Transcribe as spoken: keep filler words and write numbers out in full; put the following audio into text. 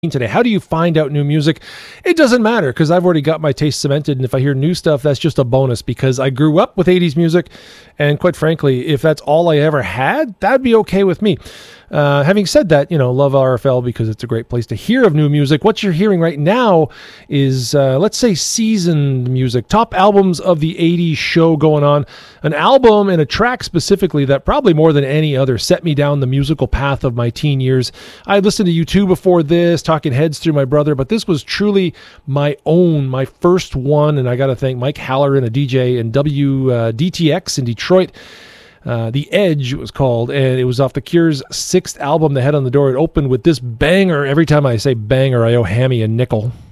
today. How do you find out new music? It doesn't matter because I've already got my taste cemented, and if I hear new stuff, that's just a bonus because I grew up with eighties music, and quite frankly, if that's all I ever had, that'd be okay with me. Uh, having said that, you know, love R F L because it's a great place to hear of new music. What you're hearing right now is, uh, let's say, seasoned music, top albums of the eighties show going on. An album and a track specifically that probably more than any other set me down the musical path of my teen years. I listened to U two before this, Talking Heads through my brother, but this was truly my own, my first one, and I got to thank Mike Halloran, a D J, and W D T X in Detroit. Uh, The Edge, it was called, and it was off The Cure's sixth album, The Head on the Door. It opened with this banger. Every time I say banger, I owe Hammy a nickel.